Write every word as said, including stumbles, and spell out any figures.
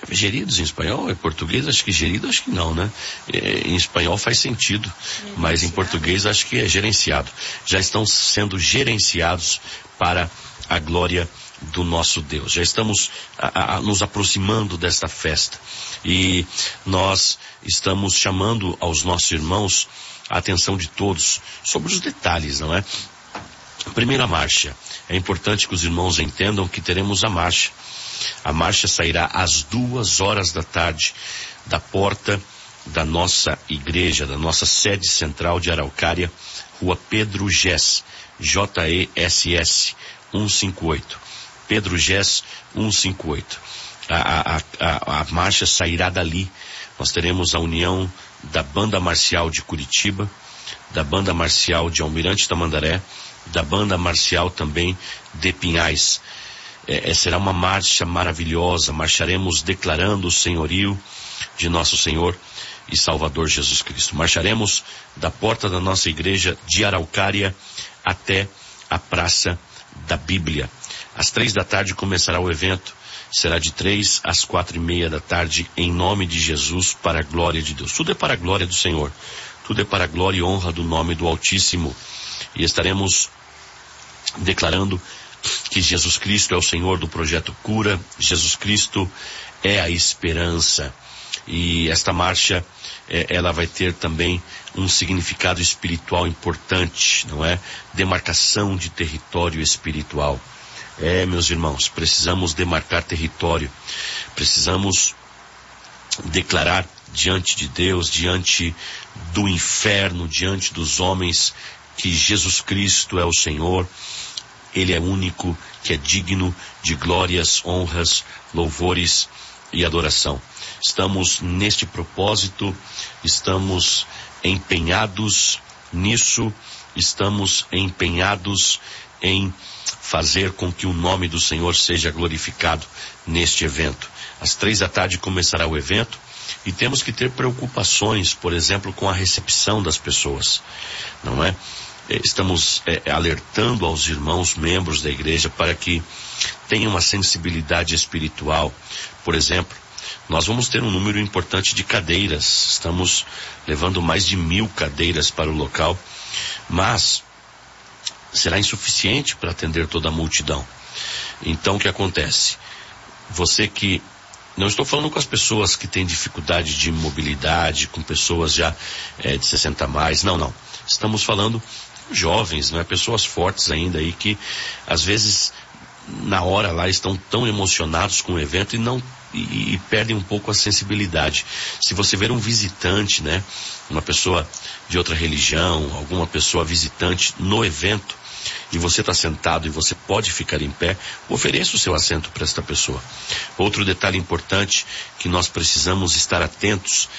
Geridos em espanhol? Em português acho que gerido, acho que não, né? É, em espanhol faz sentido, mas em português acho que é gerenciado. Já estão sendo gerenciados para a glória do nosso Deus. Já estamos a, a, nos aproximando desta festa e nós estamos chamando aos nossos irmãos a atenção de todos sobre os detalhes, não é? Primeira marcha. É importante que os irmãos entendam que teremos a marcha. A marcha sairá às duas horas da tarde da porta da nossa igreja, da nossa sede central de Araucária, Rua Pedro Gess, J E S S, cento e cinquenta e oito. Pedro Gess, cento e cinquenta e oito. A, a, a, a marcha sairá dali. Nós teremos a união da Banda Marcial de Curitiba, da Banda Marcial de Almirante Tamandaré, da Banda Marcial também de Pinhais. É, será uma marcha maravilhosa. Marcharemos declarando o senhorio de nosso Senhor e Salvador Jesus Cristo. Marcharemos da porta da nossa igreja de Araucária até a Praça da Bíblia. Às três da tarde começará o evento. Será de três às quatro e meia da tarde, em nome de Jesus, para a glória de Deus. Tudo é para a glória do Senhor. Tudo é para a glória e honra do nome do Altíssimo. E estaremos declarando que Jesus Cristo é o Senhor do Projeto Cura, Jesus Cristo é a esperança. E esta marcha, é, ela vai ter também um significado espiritual importante, não é? Demarcação de território espiritual. É, meus irmãos, precisamos demarcar território, precisamos declarar diante de Deus, diante do inferno, diante dos homens, que Jesus Cristo é o Senhor. Ele é único, que é digno de glórias, honras, louvores e adoração. Estamos neste propósito, estamos empenhados nisso, estamos empenhados em fazer com que o nome do Senhor seja glorificado neste evento. Às três da tarde começará o evento e temos que ter preocupações, por exemplo, com a recepção das pessoas, não é? Estamos é, alertando aos irmãos membros da igreja para que tenham uma sensibilidade espiritual. Por exemplo, nós vamos ter um número importante de cadeiras. Estamos levando mais de mil cadeiras para o local, mas será insuficiente para atender toda a multidão. Então, o que acontece? Você que... Não estou falando com as pessoas que têm dificuldade de mobilidade, com pessoas já é, de sessenta a mais. Não, não. Estamos falando jovens, não é? Pessoas fortes ainda aí que às vezes na hora lá estão tão emocionados com o evento e não e, e perdem um pouco a sensibilidade. Se você ver um visitante, né, uma pessoa de outra religião, alguma pessoa visitante no evento, e você está sentado e você pode ficar em pé, ofereça o seu assento para esta pessoa. Outro detalhe importante que nós precisamos estar atentos